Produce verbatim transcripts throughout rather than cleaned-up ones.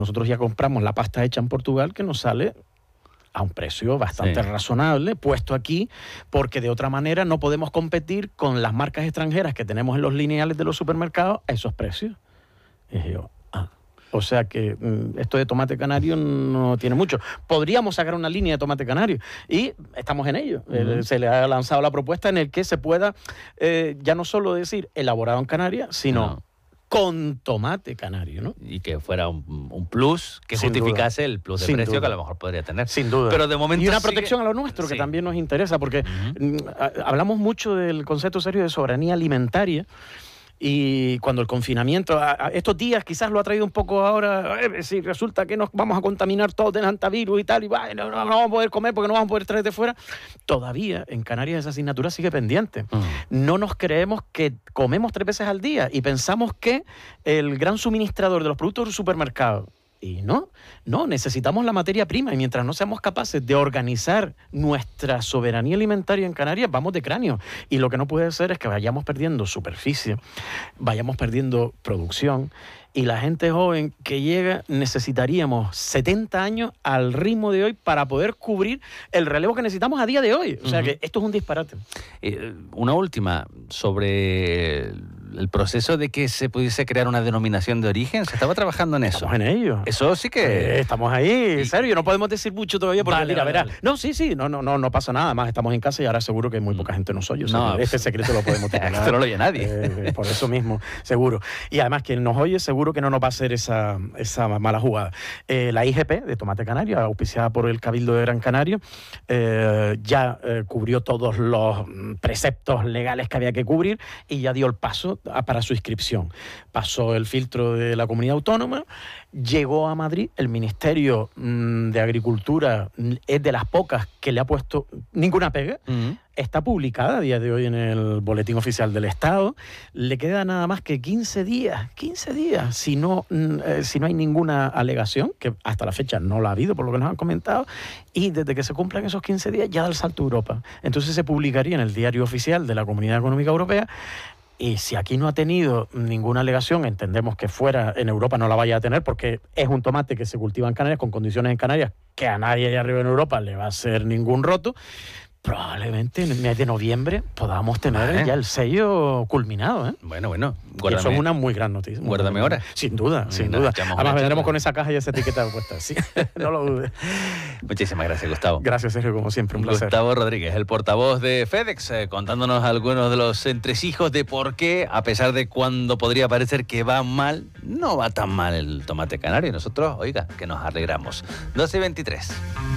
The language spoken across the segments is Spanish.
Nosotros ya compramos la pasta hecha en Portugal, que nos sale a un precio bastante sí. razonable, puesto aquí, porque de otra manera no podemos competir con las marcas extranjeras que tenemos en los lineales de los supermercados a esos precios. Y yo, ah, o sea que mm, esto de tomate canario no tiene mucho. Podríamos sacar una línea de tomate canario y estamos en ello. Uh-huh. Eh, se le ha lanzado la propuesta en el que se pueda eh, ya no solo decir elaborado en Canarias, sino... No. con tomate canario, ¿no? Y que fuera un, un plus que Sin justificase duda. el plus de Sin precio duda. que a lo mejor podría tener. Sin duda. Pero de momento y una sigue... protección a lo nuestro, sí. que también nos interesa, porque uh-huh. hablamos mucho del concepto serio de soberanía alimentaria. Y cuando el confinamiento, a, a estos días quizás lo ha traído un poco ahora, eh, si resulta que nos vamos a contaminar todos de hantavirus y tal, y bah, no, no, no vamos a poder comer porque no vamos a poder traer de fuera. Todavía en Canarias esa asignatura sigue pendiente. Uh-huh. No nos creemos que comemos tres veces al día y pensamos que el gran suministrador de los productos del supermercado, y no, no, necesitamos la materia prima y mientras no seamos capaces de organizar nuestra soberanía alimentaria en Canarias, vamos de cráneo. Y lo que no puede ser es que vayamos perdiendo superficie, vayamos perdiendo producción y la gente joven que llega necesitaríamos setenta años al ritmo de hoy para poder cubrir el relevo que necesitamos a día de hoy. O sea uh-huh. que esto es un disparate. Eh, una última sobre... el proceso de que se pudiese crear una denominación de origen, ¿se estaba trabajando en eso? Estamos en ello. Eso sí que... Eh, estamos ahí, en serio, no podemos decir mucho todavía porque vale, mira, vale, verás. vale. No, sí, sí, no, no, no, no pasa nada, además estamos en casa y ahora seguro que muy poca gente nos oye. O sea, no, este secreto lo podemos tener. Esto no lo oye nadie. Eh, por eso mismo, seguro. Y además quien nos oye seguro que no nos va a hacer esa, esa mala jugada. Eh, la I G P de Tomate Canario, auspiciada por el Cabildo de Gran Canario, eh, ya eh, cubrió todos los preceptos legales que había que cubrir y ya dio el paso a, para su inscripción. Pasó el filtro de la comunidad autónoma, llegó a Madrid, el Ministerio mmm, de Agricultura es de las pocas que le ha puesto ninguna pega, uh-huh. está publicada a día de hoy en el Boletín Oficial del Estado, le queda nada más que quince días, quince días, si no, eh, si no hay ninguna alegación, que hasta la fecha no la ha habido por lo que nos han comentado, y desde que se cumplan esos quince días ya da el salto a Europa. Entonces se publicaría en el Diario Oficial de la Comunidad Económica Europea. Y si aquí no ha tenido ninguna alegación, entendemos que fuera en Europa no la vaya a tener porque es un tomate que se cultiva en Canarias con condiciones en Canarias que a nadie allá arriba en Europa le va a hacer ningún roto. Probablemente en el mes de noviembre podamos tener vale. ya el sello culminado, ¿eh? Bueno, bueno. Guárdame, eso es una muy gran noticia. Guárdame ahora. Sin duda, sin no, duda. Además vendremos con esa caja y esa etiqueta puesta, sí. No lo dudes. Muchísimas gracias, Gustavo. Gracias, Sergio, como siempre, un placer. Gustavo Rodríguez, el portavoz de FedEx, eh, contándonos algunos de los entresijos de por qué, a pesar de cuando podría parecer que va mal, no va tan mal el tomate canario. Y nosotros, oiga, que nos alegramos. doce y veintitrés.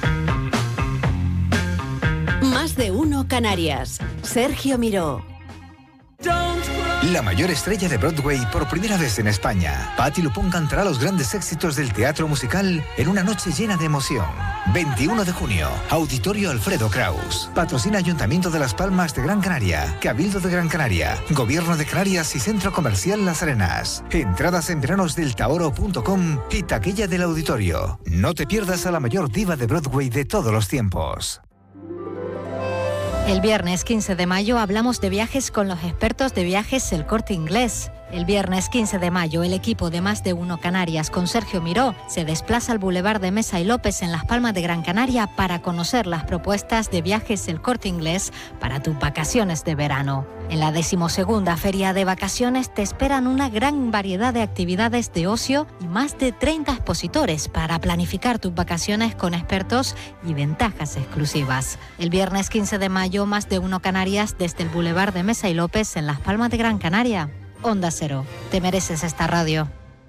Más de uno Canarias. Sergio Miró. La mayor estrella de Broadway por primera vez en España. Patti LuPone cantará los grandes éxitos del teatro musical en una noche llena de emoción. veintiuno de junio, Auditorio Alfredo Kraus. Patrocina Ayuntamiento de Las Palmas de Gran Canaria, Cabildo de Gran Canaria, Gobierno de Canarias y Centro Comercial Las Arenas. Entradas en veranos del taoro punto com y taquilla del auditorio. No te pierdas a la mayor diva de Broadway de todos los tiempos. El viernes quince de mayo hablamos de viajes con los expertos de Viajes El Corte Inglés. El viernes quince de mayo, el equipo de Más de Uno Canarias con Sergio Miró se desplaza al Boulevard de Mesa y López en Las Palmas de Gran Canaria para conocer las propuestas de Viajes El Corte Inglés para tus vacaciones de verano. En la decimosegunda Feria de Vacaciones te esperan una gran variedad de actividades de ocio y más de treinta expositores para planificar tus vacaciones con expertos y ventajas exclusivas. El viernes quince de mayo, Más de Uno Canarias desde el Boulevard de Mesa y López en Las Palmas de Gran Canaria. Onda Cero. Te mereces esta radio.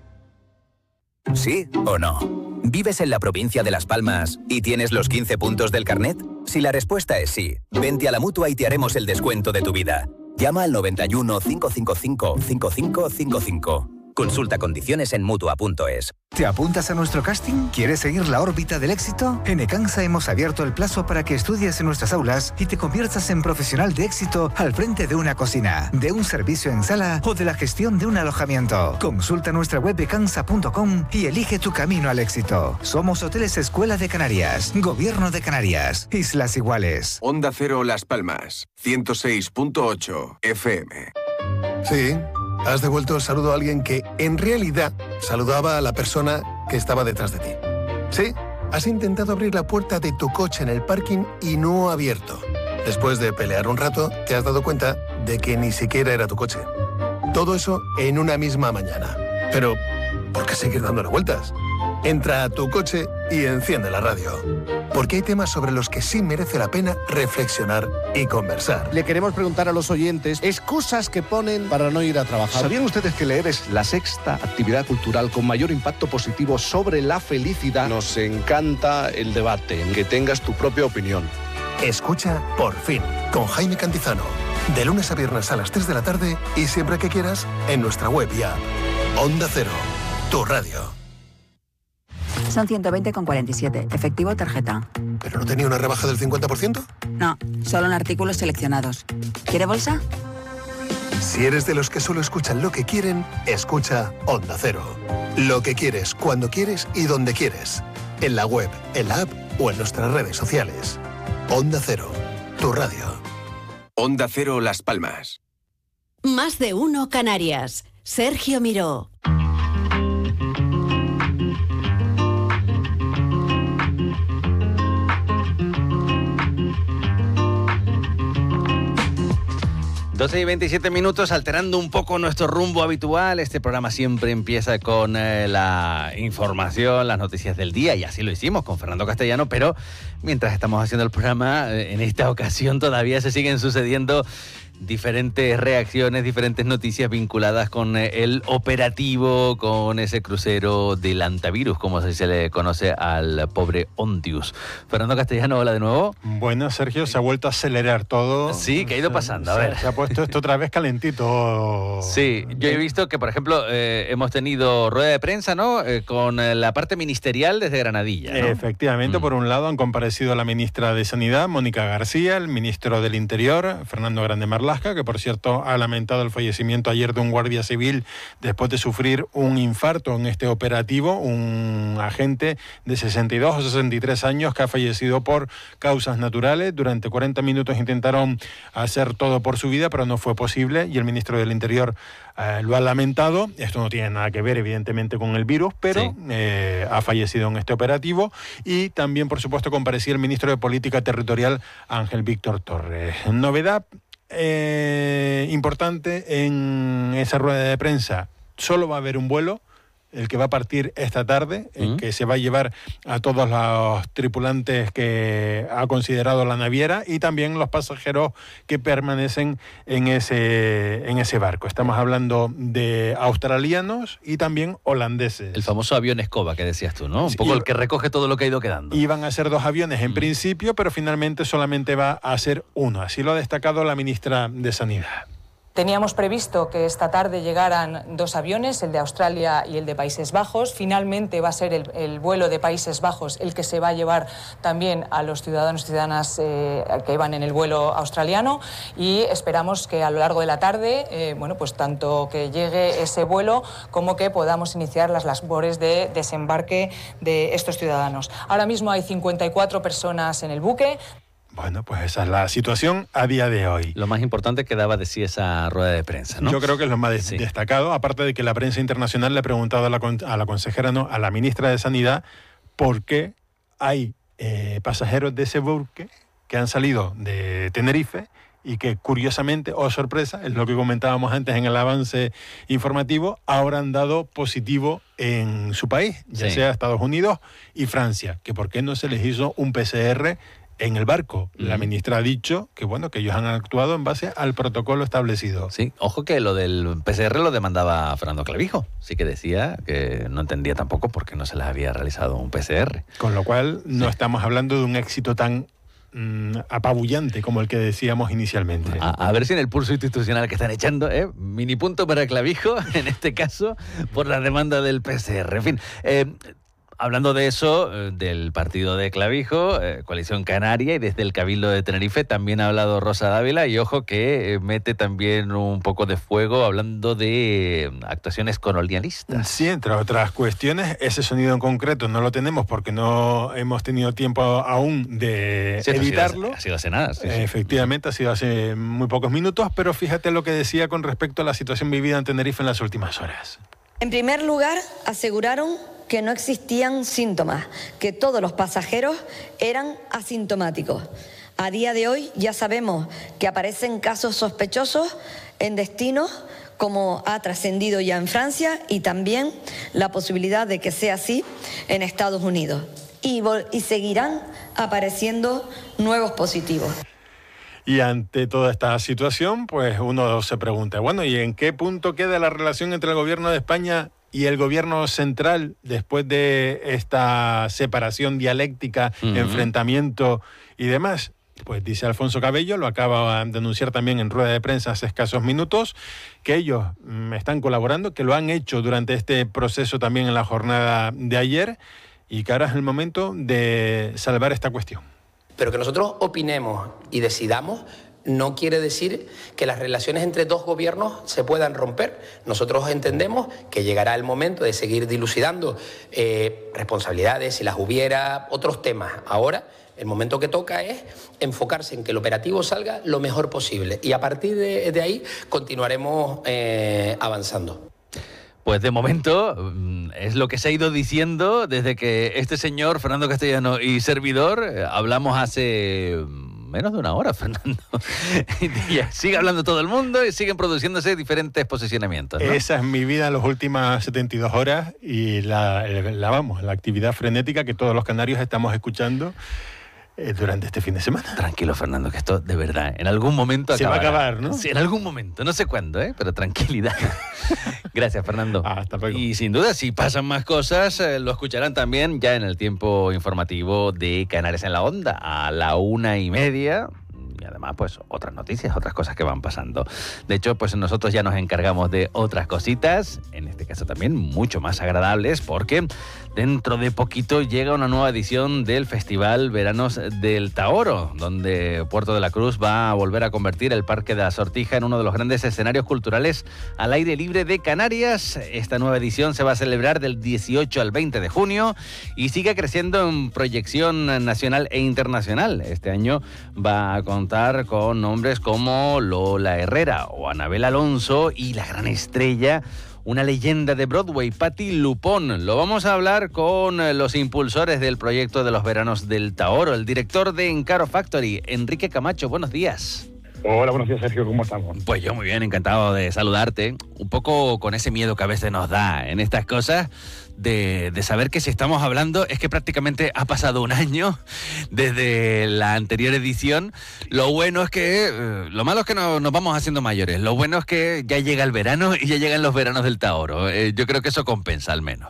¿Sí o no? ¿Vives en la provincia de Las Palmas y tienes los quince puntos del carnet? Si la respuesta es sí, vente a la Mutua y te haremos el descuento de tu vida. Llama al noventa y uno, cinco cinco cinco, cinco cinco cinco cinco. Consulta condiciones en Mutua punto es. ¿Te apuntas a nuestro casting? ¿Quieres seguir la órbita del éxito? En Ecansa hemos abierto el plazo para que estudies en nuestras aulas y te conviertas en profesional de éxito al frente de una cocina, de un servicio en sala o de la gestión de un alojamiento. Consulta nuestra web ecansa punto com y elige tu camino al éxito. Somos Hoteles Escuela de Canarias, Gobierno de Canarias, Islas Iguales. Onda Cero Las Palmas, ciento seis punto ocho F M. Sí. Has devuelto el saludo a alguien que, en realidad, saludaba a la persona que estaba detrás de ti. Sí, has intentado abrir la puerta de tu coche en el parking y no ha abierto. Después de pelear un rato, te has dado cuenta de que ni siquiera era tu coche. Todo eso en una misma mañana. Pero, ¿por qué seguir dándole vueltas? Entra a tu coche y enciende la radio. Porque hay temas sobre los que sí merece la pena reflexionar y conversar. Le queremos preguntar a los oyentes excusas que ponen para no ir a trabajar. ¿Sabían ustedes que leer es la sexta actividad cultural con mayor impacto positivo sobre la felicidad? Nos encanta el debate, que tengas tu propia opinión. Escucha Por Fin, con Jaime Cantizano. De lunes a viernes a las tres de la tarde y siempre que quieras en nuestra web y app. Onda Cero, tu radio. Son ciento veinte con cuarenta y siete, efectivo o tarjeta. ¿Pero no tenía una rebaja del cincuenta por ciento? No, solo en artículos seleccionados. ¿Quiere bolsa? Si eres de los que solo escuchan lo que quieren, escucha Onda Cero. Lo que quieres, cuando quieres y donde quieres. En la web, en la app o en nuestras redes sociales. Onda Cero, tu radio. Onda Cero Las Palmas. Más de uno Canarias. Sergio Miró. doce y veintisiete minutos, alterando un poco nuestro rumbo habitual. Este programa siempre empieza con eh, la información, las noticias del día, y así lo hicimos con Fernando Castellano, pero mientras estamos haciendo el programa, eh, en esta ocasión todavía se siguen sucediendo diferentes reacciones, diferentes noticias vinculadas con el operativo, con ese crucero del antivirus, como se le conoce al pobre Ontius. Fernando Castellano, hola de nuevo. Bueno, Sergio, se ha vuelto a acelerar todo. Sí, ¿qué ha ido pasando? A se, ver. Se ha puesto esto otra vez calentito. Sí, yo he visto que, por ejemplo, eh, hemos tenido rueda de prensa, ¿no? Eh, con la parte ministerial desde Granadilla, ¿no? Efectivamente, mm. por un lado han comparecido la ministra de Sanidad, Mónica García, el ministro del Interior, Fernando Grande Marlasca, que por cierto ha lamentado el fallecimiento ayer de un guardia civil después de sufrir un infarto en este operativo, un agente de sesenta y dos o sesenta y tres años que ha fallecido por causas naturales. Durante cuarenta minutos intentaron hacer todo por su vida, pero no fue posible, y el ministro del Interior eh, lo ha lamentado. Esto no tiene nada que ver, evidentemente, con el virus, pero sí. eh, ha fallecido en este operativo. Y también, por supuesto, comparecía el ministro de Política Territorial, Ángel Víctor Torres. Novedad Eh, importante en esa rueda de prensa: solo va a haber un vuelo, el que va a partir esta tarde, el uh-huh. que se va a llevar a todos los tripulantes que ha considerado la naviera y también los pasajeros que permanecen en ese, en ese barco. Estamos hablando de australianos y también holandeses. El famoso avión escoba que decías tú, ¿no? Un sí, poco el que recoge todo lo que ha ido quedando. Iban a ser dos aviones en uh-huh. principio, pero finalmente solamente va a ser uno. Así lo ha destacado la ministra de Sanidad. Teníamos previsto que esta tarde llegaran dos aviones, el de Australia y el de Países Bajos. Finalmente va a ser el, el vuelo de Países Bajos el que se va a llevar también a los ciudadanos y ciudadanas eh, que iban en el vuelo australiano, y esperamos que a lo largo de la tarde, eh, bueno, pues tanto que llegue ese vuelo como que podamos iniciar las labores de desembarque de estos ciudadanos. Ahora mismo hay cincuenta y cuatro personas en el buque. Bueno, pues esa es la situación a día de hoy. Lo más importante que daba de sí esa rueda de prensa, ¿no? Yo creo que es lo más sí. destacado, aparte de que la prensa internacional le ha preguntado a la, a la consejera, no, a la ministra de Sanidad, por qué hay eh, pasajeros de ese buque que han salido de Tenerife y que, curiosamente, o oh sorpresa, es lo que comentábamos antes en el avance informativo, ahora han dado positivo en su país, ya sí. sea Estados Unidos y Francia, que por qué no se les hizo un P C R en el barco. La ministra ha dicho que bueno, que ellos han actuado en base al protocolo establecido. Sí, ojo que lo del P C R lo demandaba Fernando Clavijo. Sí que decía que no entendía tampoco por qué no se les había realizado un P C R. Con lo cual no sí. estamos hablando de un éxito tan mmm, apabullante como el que decíamos inicialmente. A, a ver si en el pulso institucional que están echando, ¿eh? Mini punto para Clavijo, en este caso, por la demanda del P C R. En fin, eh, hablando de eso, del partido de Clavijo, eh, Coalición Canaria, y desde el Cabildo de Tenerife también ha hablado Rosa Dávila, y ojo que eh, mete también un poco de fuego hablando de actuaciones colonialistas. Sí, entre otras cuestiones, ese sonido en concreto no lo tenemos porque no hemos tenido tiempo aún de sí, editarlo. Ha sido hace, ha sido hace nada. Sí, sí. Efectivamente, ha sido hace muy pocos minutos, pero fíjate lo que decía con respecto a la situación vivida en Tenerife en las últimas horas. En primer lugar, aseguraron que no existían síntomas, que todos los pasajeros eran asintomáticos. A día de hoy ya sabemos que aparecen casos sospechosos en destinos como ha trascendido ya en Francia y también la posibilidad de que sea así en Estados Unidos. Y, y seguirán apareciendo nuevos positivos. Y ante toda esta situación, pues uno se pregunta, bueno, ¿y en qué punto queda la relación entre el gobierno de España y el gobierno central después de esta separación dialéctica, uh-huh. enfrentamiento y demás? Pues dice Alfonso Cabello, lo acaba de anunciar también en rueda de prensa hace escasos minutos, que ellos mm, están colaborando, que lo han hecho durante este proceso también en la jornada de ayer y que ahora es el momento de salvar esta cuestión. Pero que nosotros opinemos y decidamos no quiere decir que las relaciones entre dos gobiernos se puedan romper. Nosotros entendemos que llegará el momento de seguir dilucidando eh, responsabilidades, si las hubiera, otros temas. Ahora, el momento que toca es enfocarse en que el operativo salga lo mejor posible. Y a partir de, de ahí continuaremos eh, avanzando. Pues de momento es lo que se ha ido diciendo desde que este señor, Fernando Castellano y servidor, hablamos hace menos de una hora, Fernando. Y sigue hablando todo el mundo y siguen produciéndose diferentes posicionamientos, ¿no? Esa es mi vida en las últimas setenta y dos horas y la, la, vamos, la actividad frenética que todos los canarios estamos escuchando durante este fin de semana. Tranquilo, Fernando, que esto de verdad en algún momento se acabará. va a acabar, ¿no? Sí, en algún momento, no sé cuándo, ¿eh? Pero tranquilidad. Gracias, Fernando. Hasta luego. Y sin duda, si pasan más cosas, eh, lo escucharán también ya en el tiempo informativo de Canales en la Onda, a la una y media. Y además, pues, otras noticias, otras cosas que van pasando. De hecho, pues nosotros ya nos encargamos de otras cositas, en este caso también mucho más agradables, porque dentro de poquito llega una nueva edición del Festival Veranos del Taoro, donde Puerto de la Cruz va a volver a convertir el Parque de la Sortija en uno de los grandes escenarios culturales al aire libre de Canarias. Esta nueva edición se va a celebrar del dieciocho al veinte de junio y sigue creciendo en proyección nacional e internacional. Este año va a contar con nombres como Lola Herrera o Anabel Alonso y la gran estrella, una leyenda de Broadway, Patti Lupón. Lo vamos a hablar con los impulsores del proyecto de los Veranos del Taoro, el director de Encaro Factory, Enrique Camacho. Buenos días. Hola, buenos días, Sergio, ¿cómo estamos? Pues yo muy bien, encantado de saludarte. Un poco con ese miedo que a veces nos da en estas cosas, de, de saber que si estamos hablando es que prácticamente ha pasado un año desde la anterior edición. Lo bueno es que, eh, lo malo es que no, nos vamos haciendo mayores. Lo bueno es que ya llega el verano y ya llegan los veranos del Taoro. Eh, yo creo que eso compensa al menos.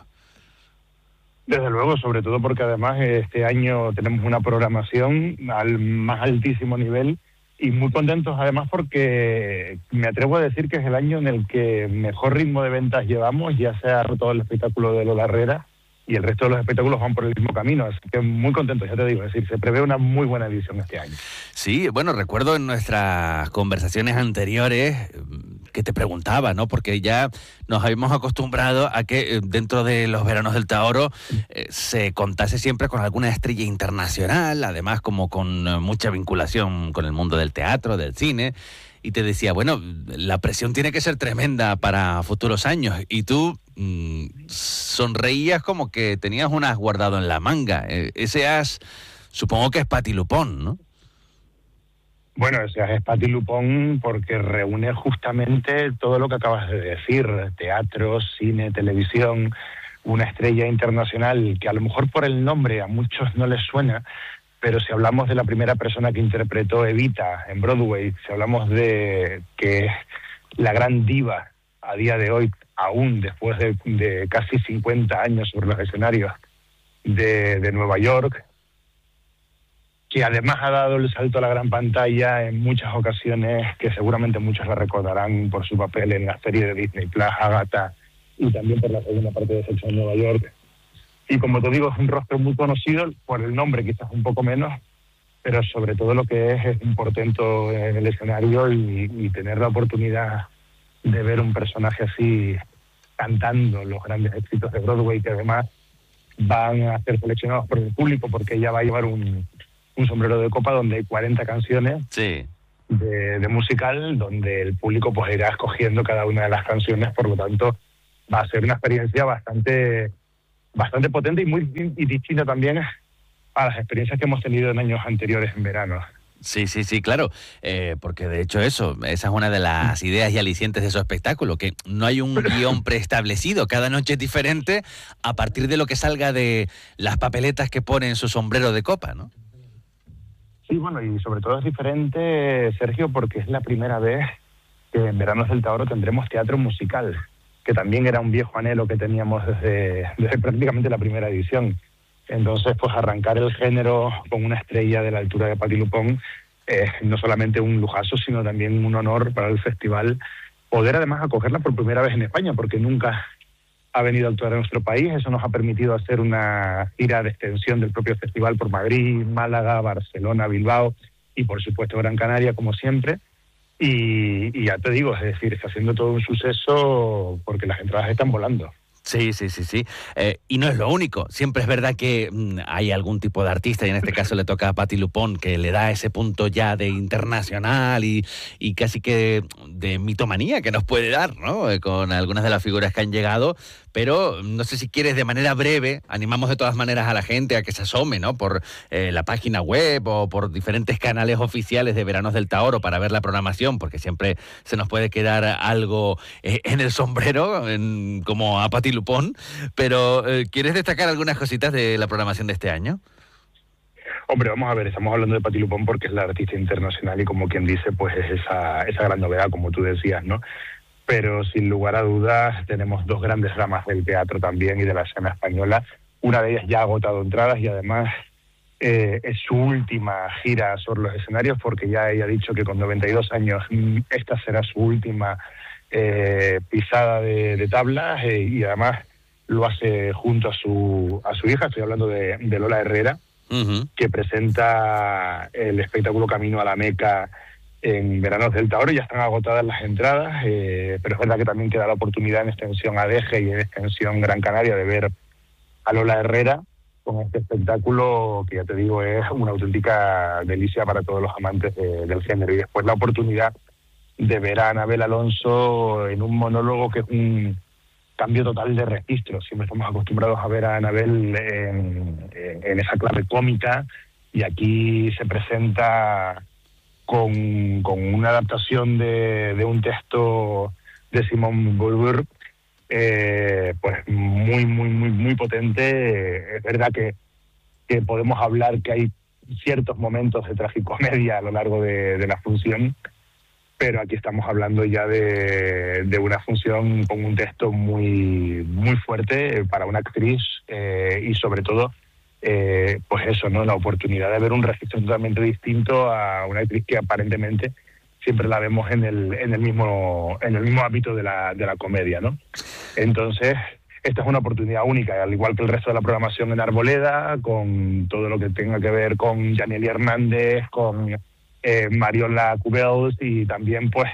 Desde luego, sobre todo porque además este año tenemos una programación al más altísimo nivel. Y muy contentos además porque me atrevo a decir que es el año en el que mejor ritmo de ventas llevamos, ya sea todo el espectáculo de Lola Herrera y el resto de los espectáculos van por el mismo camino, así que muy contentos, ya te digo, es decir, se prevé una muy buena edición este año. Sí, bueno, recuerdo en nuestras conversaciones anteriores que te preguntaba, ¿no? Porque ya nos habíamos acostumbrado a que dentro de los Veranos del Taoro eh, se contase siempre con alguna estrella internacional, además como con mucha vinculación con el mundo del teatro, del cine, y te decía, bueno, la presión tiene que ser tremenda para futuros años, y tú mmm, sonreías como que tenías un as guardado en la manga. Eh, ese as, supongo que es Patti Lupón, ¿no? Bueno, ese as es Patti Lupón porque reúne justamente todo lo que acabas de decir, teatro, cine, televisión, una estrella internacional que a lo mejor por el nombre a muchos no les suena, pero si hablamos de la primera persona que interpretó Evita en Broadway, si hablamos de que es la gran diva a día de hoy, aún después de, de casi cincuenta años sobre los escenarios de, de Nueva York, que además ha dado el salto a la gran pantalla en muchas ocasiones, que seguramente muchos la recordarán por su papel en la serie de Disney Plus, Agatha, y también por la segunda parte de Sexo en Nueva York. Y como te digo, es un rostro muy conocido, por el nombre quizás un poco menos, pero sobre todo lo que es es un portento en el escenario y, y tener la oportunidad de ver un personaje así cantando los grandes éxitos de Broadway, que además van a ser seleccionados por el público porque ella va a llevar un, un sombrero de copa donde hay cuarenta canciones sí. de, de musical, donde el público pues irá escogiendo cada una de las canciones, por lo tanto va a ser una experiencia bastante, bastante potente y muy y distinta también a las experiencias que hemos tenido en años anteriores en verano. Sí, sí, sí, claro, eh, porque de hecho eso, esa es una de las ideas y alicientes de su espectáculo, que no hay un guión preestablecido, cada noche es diferente a partir de lo que salga de las papeletas que pone en su sombrero de copa, ¿no? Sí, bueno, y sobre todo es diferente, Sergio, porque es la primera vez que en Veranos del Taoro tendremos teatro musical, que también era un viejo anhelo que teníamos desde, desde prácticamente la primera edición. Entonces, pues arrancar el género con una estrella de la altura de Patti Lupón es no solamente un lujazo, sino también un honor para el festival poder además acogerla por primera vez en España, porque nunca ha venido a actuar en nuestro país. Eso nos ha permitido hacer una gira de extensión del propio festival por Madrid, Málaga, Barcelona, Bilbao y por supuesto Gran Canaria, como siempre. Y, y ya te digo, es decir, está haciendo todo un suceso porque las entradas están volando. Sí, sí, sí, sí. Eh, y no es lo único. Siempre es verdad que mmm, hay algún tipo de artista, y en este caso le toca a Patti Lupón, que le da ese punto ya de internacional y, y casi que de, de mitomanía que nos puede dar, ¿no? Eh, con algunas de las figuras que han llegado. Pero no sé si quieres de manera breve, animamos de todas maneras a la gente a que se asome, ¿no? Por eh, la página web o por diferentes canales oficiales de Veranos del Taoro para ver la programación, porque siempre se nos puede quedar algo eh, en el sombrero, en, como a Patti Lupón. Pero eh, ¿quieres destacar algunas cositas de la programación de este año? Hombre, vamos a ver, estamos hablando de Patti Lupón porque es la artista internacional y como quien dice, pues es esa, esa gran novedad, como tú decías, ¿no? Pero sin lugar a dudas tenemos dos grandes ramas del teatro también y de la escena española. Una de ellas ya ha agotado entradas y además eh, es su última gira sobre los escenarios, porque ya ella ha dicho que con noventa y dos años esta será su última eh, pisada de, de tablas eh, y además lo hace junto a su, a su hija. Estoy hablando de, de Lola Herrera, uh-huh. que presenta el espectáculo Camino a la Meca en Veranos del Taoro. Ya están agotadas las entradas, eh, pero es verdad que también queda la oportunidad en extensión Adeje y en extensión Gran Canaria de ver a Lola Herrera con este espectáculo que, ya te digo, es una auténtica delicia para todos los amantes de, del género. Y después la oportunidad de ver a Anabel Alonso en un monólogo que es un cambio total de registro. Siempre estamos acostumbrados a ver a Anabel en, en, en esa clave cómica y aquí se presenta Con, con una adaptación de, de un texto de Simone Beauvoir, eh, pues muy, muy, muy, muy potente. Es verdad que, que podemos hablar que hay ciertos momentos de tragicomedia a lo largo de, de la función, pero aquí estamos hablando ya de, de una función con un texto muy, muy fuerte para una actriz eh, y sobre todo Eh, pues eso, ¿no? La oportunidad de ver un registro totalmente distinto a una actriz que aparentemente siempre la vemos en el en el mismo en el mismo ámbito de la de la comedia, ¿no? Entonces, esta es una oportunidad única, al igual que el resto de la programación en Arboleda, con todo lo que tenga que ver con Yaneli Hernández, con eh, Mariola Cubels y también pues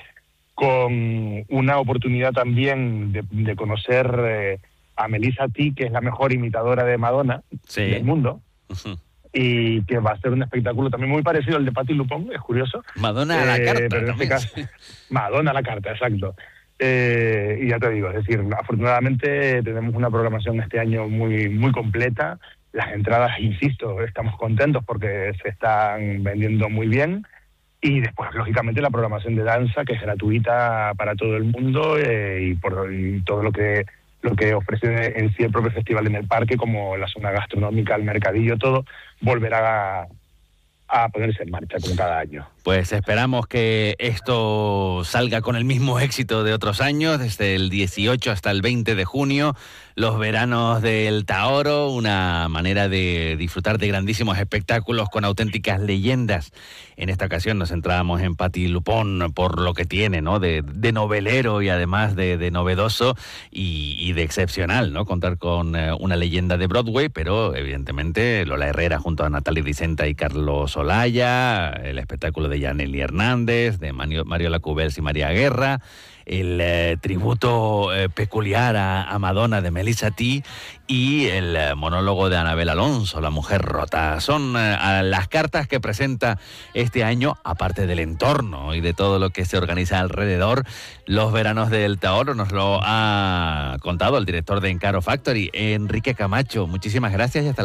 con una oportunidad también de, de conocer eh, a Melissa T, que es la mejor imitadora de Madonna sí. del mundo, uh-huh. y que va a ser un espectáculo también muy parecido al de Patti Lupón, es curioso. Madonna a la eh, carta. Pero en este caso, Madonna a la carta, exacto. Eh, y ya te digo, es decir, afortunadamente tenemos una programación este año muy, muy completa. Las entradas, insisto, estamos contentos porque se están vendiendo muy bien. Y después, lógicamente, la programación de danza, que es gratuita para todo el mundo, eh, y por y todo lo que lo que ofrece en sí el propio festival en el parque, como la zona gastronómica, el mercadillo, todo, volverá a, a ponerse en marcha como cada año. Pues esperamos que esto salga con el mismo éxito de otros años, desde el dieciocho hasta el veinte de junio, los Veranos del Taoro, una manera de disfrutar de grandísimos espectáculos con auténticas leyendas. En esta ocasión nos centrábamos en Patti Lupón por lo que tiene, ¿no? De, de novelero y además de, de novedoso y, y de excepcional, ¿no? Contar con eh, una leyenda de Broadway, pero evidentemente Lola Herrera junto a Natalia Dicenta y Carlos Solaya, el espectáculo de Yaneli Hernández, de Mario, Mario Lacubels y María Guerra, el eh, tributo eh, peculiar a, a Madonna de Melissa T y el eh, monólogo de Anabel Alonso, La mujer rota. Son eh, las cartas que presenta este año, aparte del entorno y de todo lo que se organiza alrededor, los veranos del Tahor. Nos lo ha contado el director de Encaro Factory, Enrique Camacho. Muchísimas gracias y hasta